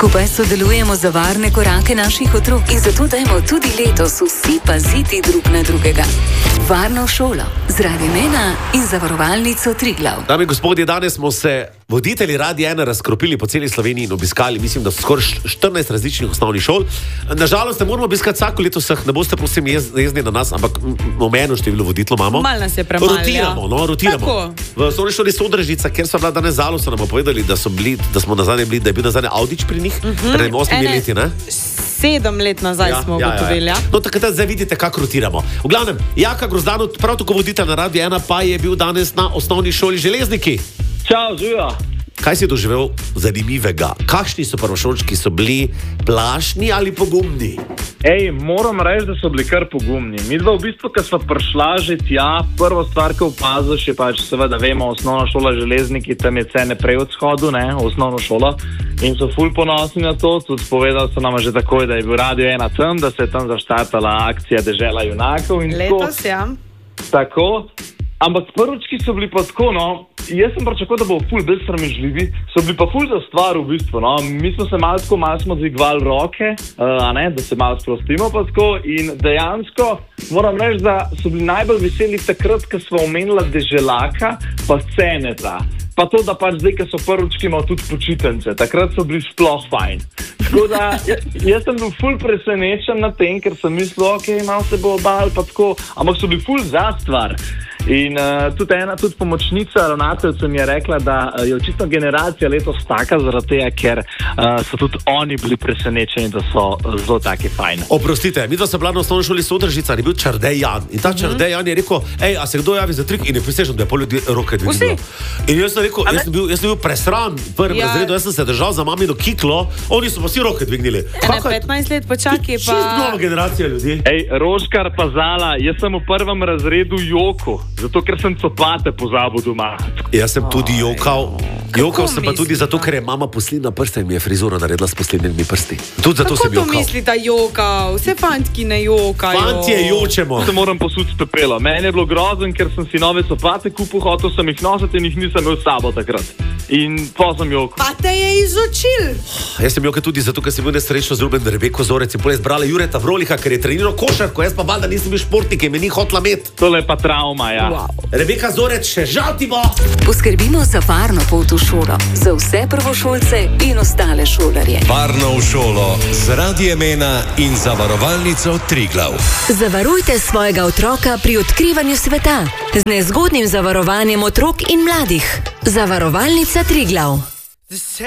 Skupaj sodelujemo za varne korake naših otrok in zato dajmo tudi letos vsi paziti drug na drugega. Varno šolo z Radio Mena in Zavarovalnico Triglav. Dame in gospodje, danes smo se voditelji Radia 1 razkropili po celi Sloveniji in obiskali, mislim, da skoraj 14 različnih osnovnih šol. Nažalost, ne moramo obiskati vsako leto vseh, ne boste prosim jezni na nas, ampak omejeno število voditeljev imamo. Malo nas je premalo. Rotiramo. V osnovni šoli Sodražica, kjer so bila danes Zalo, so nam povedali, da je bil nazadnje Audič pri njih, pred 8 leti, ne? 7 let nazaj smo ugotovili. No, takrat zdaj vidite, kako rotiramo. V glavnem, Jaka Grozdanov, prav tako voditelj na Radio 1, pa je bil danes na osnovni šoli Železniki. Čau, živijo. Kaj si doživel zanimivega? Kakšni so prvošolčki, so bili plašni ali pogumni? Moram reči, da so bili kar pogumni. Mi dva v bistvu, ko sva prišla že tja, prvo stvar, ko opaziš, je pač seveda vemo, osnovna šola Železniki, tam je cene prej od shodu, osnovno šolo. In so ful ponosni na to, tudi povedali so nam že takoj, da je bil Radio 1 tam, da se je tam zaštartala akcija Dežela junakov. Letos, ja. Tako. Ampak prvički so bili pa tako, jaz sem pričakoval, da bo ful bolj sramežljivi, so bili pa ful za stvar v bistvu, Mi smo se malo smo dvigovali roke, da se malo sprostimo pa tako in dejansko moram reči, da so bili najbolj veseli takrat, ko smo omenila Deželaka pa Sceneta. Pa to, da pač zdaj, ko so prvički imeli tudi počitnice, takrat so bili sploh fajn. Tako da, jaz sem bil ful presenečen na tem, ker sem mislil, malo se bo obal, pa tako, ampak so bili ful za stvar. In tudi pomočnica ravnateljica mi je rekla, da je očitno generacija letos taka zaradi tega, ker so tudi oni bili presenečeni, da so zelo taki fajn. Oprostite, mi dva sem bila na osnovni šoli Sodražica, je bil Čardej Jan. In ta Čardej Jan je rekel, a se kdo javi za trik? In je prisežen, da je pol ljudi roke dvignilo. In jaz sem rekel, jaz sem bil presran v prvem razredu, jaz sem se držal za mamino kiklo, oni so pa vsi roke dvignili. 15 let počakaj pa... Čist nova generacija ljudi. Rožkar pa Zala, jaz sem v prvem razredu joko. Zato, ker sem copate pozabil doma. Jaz sem tudi jokal. Jokal sem pa tudi zato, ker je mama poslina prste in mi je frizuro naredila s poslednjimi prsti. Tudi zato sem jokal. Kako to mislite jokal? Vse fantki ne jokajo. Fantje jočemo. Se moram posuditi s pepelo. Meni je bilo grozen, ker sem si nove copate kupil, hotel sem jih nositi in jih nisem imel s sabo takrat. In pa sem jokal. Pa te je izučil. Jaz sem jokal tudi zato, ker sem bil nesrečno zljubljen Rebeko Zorec in potem zbrala Jureta Vroliha, ker je treniral košarko, jaz pa valjda nisem bil športnik in me ni hotla imeti. Tole je pa travma, ja. Wow. Rebeka Zorec, še žal ti bo! Poskrbimo za varno pot v šolo, za vse prvošolce in ostale šolarje. Varno v šolo z Radiem Mena in Zavarovalnico Triglav. Zavarujte svojega otroka pri odkrivanju sveta z nezgodnim zavarovanjem otrok in mladih. Zavarovalnica Triglav.